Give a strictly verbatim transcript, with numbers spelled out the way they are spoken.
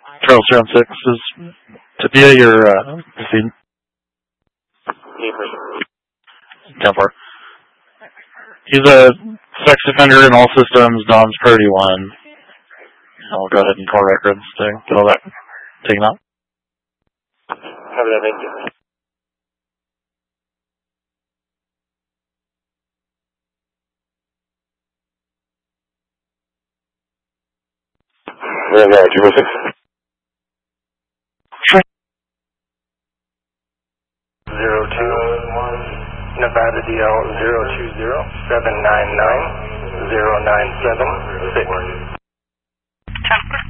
Charles Round Six is Tapia. You're uh, proceed. Ten four. He's a sex offender in all systems. Dom's priority one. I'll go ahead and call records to get all that taken out. Have that, thank you. Yeah, no, two four six. Zero two one Nevada D L zero two zero seven nine nine zero nine seven six.